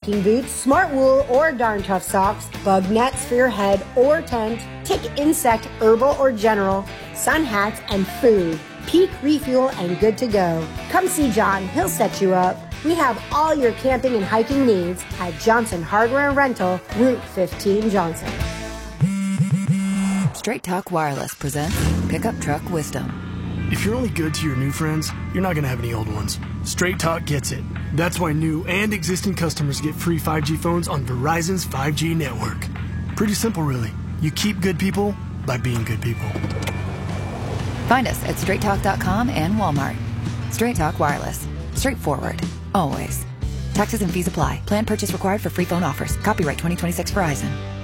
hiking boots, smart wool or darn tough socks, bug nets for your head or tent, tick, insect, herbal or general, sun hats, and food. Peak, refuel, and good to go. Come see John. He'll set you up. We have all your camping and hiking needs at Johnson Hardware and Rental, Route 15 Johnson. Straight Talk Wireless presents Pickup Truck Wisdom. If you're only good to your new friends, you're not going to have any old ones. Straight Talk gets it. That's why new and existing customers get free 5G phones on Verizon's 5G network. Pretty simple, really. You keep good people by being good people. Find us at straighttalk.com and Walmart. Straight Talk Wireless. Straightforward. Always. Taxes and fees apply. Plan purchase required for free phone offers. Copyright 2026 Verizon.